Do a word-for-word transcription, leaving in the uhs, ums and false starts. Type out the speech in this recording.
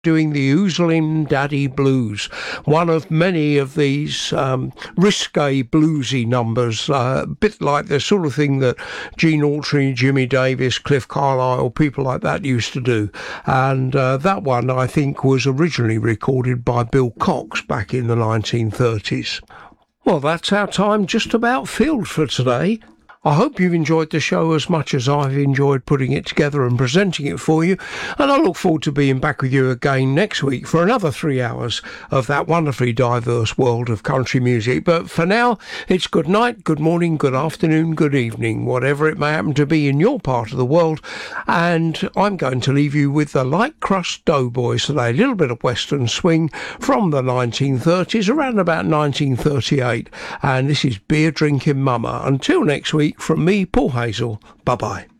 doing the Oozling Daddy Blues, one of many of these um, risque bluesy numbers, uh, a bit like the sort of thing that Gene Autry, Jimmy Davis, Cliff Carlisle, people like that used to do. And uh, that one, I think, was originally recorded by Bill Cox back in the nineteen thirties. Well, that's our time just about filled for today. I hope you've enjoyed the show as much as I've enjoyed putting it together and presenting it for you, and I look forward to being back with you again next week for another three hours of that wonderfully diverse world of country music. But for now, it's good night, good morning, good afternoon, good evening, whatever it may happen to be in your part of the world, and I'm going to leave you with the Light Crust Doughboys today, a little bit of western swing from the nineteen thirties, around about nineteen thirty-eight, and this is Beer Drinking Mama. Until next week, from me, Paul Hazel, bye-bye.